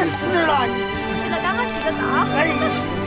是了，你洗了，赶快洗个澡。 哎。